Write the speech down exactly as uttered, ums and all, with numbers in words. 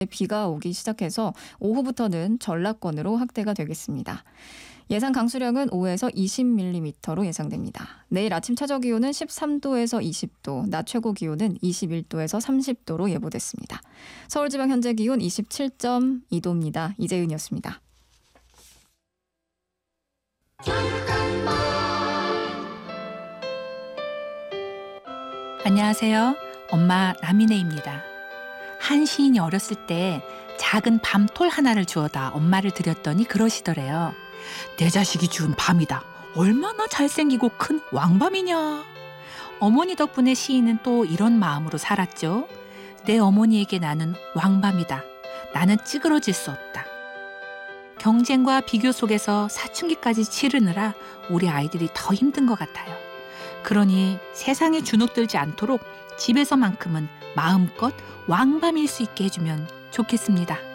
비가 오기 시작해서 오후부터는 전라권으로 확대가 되겠습니다. 예상 강수량은 오에서 이십 밀리미터로 예상됩니다. 내일 아침 최저 기온은 십삼 도에서 이십 도, 낮 최고 기온은 이십일 도에서 삼십 도로 예보됐습니다. 서울지방 현재 기온 이십칠 점 이 도입니다. 이재은이었습니다. 안녕하세요. 엄마 남인혜입니다. 한 시인이 어렸을 때 작은 밤톨 하나를 주워다 엄마를 드렸더니 그러시더래요. 내 자식이 준 밤이다. 얼마나 잘생기고 큰 왕밤이냐. 어머니 덕분에 시인은 또 이런 마음으로 살았죠. 내 어머니에게 나는 왕밤이다. 나는 찌그러질 수 없다. 경쟁과 비교 속에서 사춘기까지 치르느라 우리 아이들이 더 힘든 것 같아요. 그러니 세상에 주눅들지 않도록 집에서만큼은 마음껏 왕밤일 수 있게 해주면 좋겠습니다.